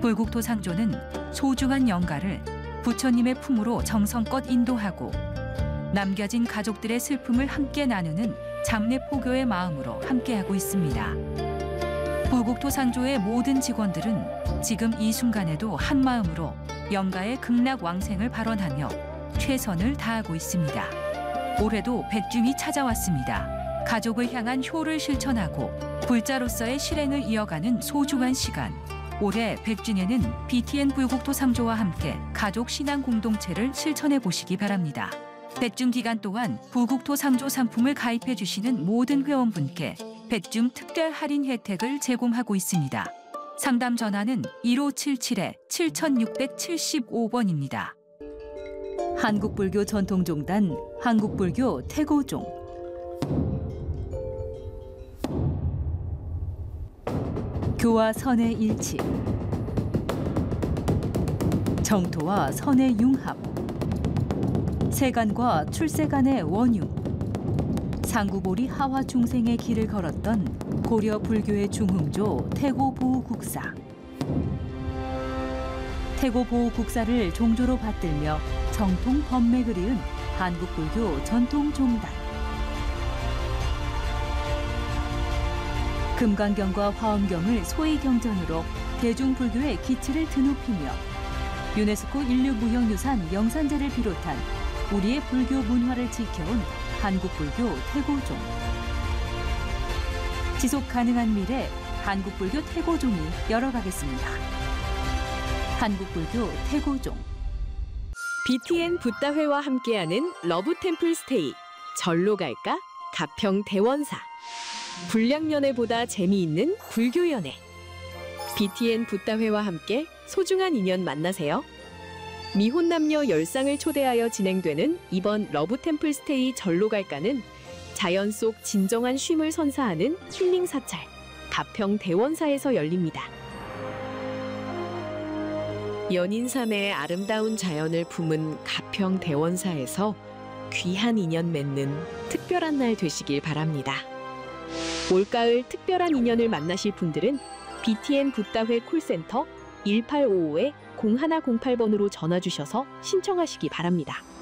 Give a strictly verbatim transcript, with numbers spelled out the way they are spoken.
불국토 상조는 소중한 영가를 부처님의 품으로 정성껏 인도하고 남겨진 가족들의 슬픔을 함께 나누는 잡례포교의 마음으로 함께하고 있습니다. 불국토 상조의 모든 직원들은 지금 이 순간에도 한 마음으로 영가의 극락왕생을 발언하며 최선을 다하고 있습니다. 올해도 백중이 찾아왔습니다. 가족을 향한 효를 실천하고 불자로서의 실행을 이어가는 소중한 시간. 올해 백중에는 비티엔 불국토 상조와 함께 가족 신앙 공동체를 실천해 보시기 바랍니다. 백중 기간 동안 불국토 상조 상품을 가입해 주시는 모든 회원분께 백중 특별 할인 혜택을 제공하고 있습니다. 상담 전화는 일오칠칠 칠육칠오 번입니다. 한국불교 전통종단 한국불교 태고종 교와 선의 일치, 정토와 선의 융합, 세간과 출세간의 원융, 상구보리 하화 중생의 길을 걸었던 고려 불교의 중흥조 태고보호국사. 태고보호국사를 종조로 받들며 정통 법맥을 이은 한국불교 전통종단. 금강경과 화엄경을 소위경전으로 대중불교의 기치를 드높이며 유네스코 인류무형유산 영산제를 비롯한 우리의 불교 문화를 지켜온 한국불교 태고종. 지속가능한 미래 한국불교 태고종이 열어가겠습니다. 한국불교 태고종. 비티엔 붓다회와 함께하는 러브템플 스테이. 절로 갈까? 가평 대원사. 불량연애보다 재미있는 불교연애. 비티엔 붓다회와 함께 소중한 인연 만나세요. 미혼 남녀 열 쌍을 초대하여 진행되는 이번 러브템플 스테이 절로 갈까는 자연 속 진정한 쉼을 선사하는 힐링 사찰 가평 대원사에서 열립니다. 연인삼의 아름다운 자연을 품은 가평 대원사에서 귀한 인연 맺는 특별한 날 되시길 바랍니다. 올가을 특별한 인연을 만나실 분들은 비티엔 붓다회 콜센터 일팔오오 공일공팔 번으로 전화 주셔서 신청하시기 바랍니다.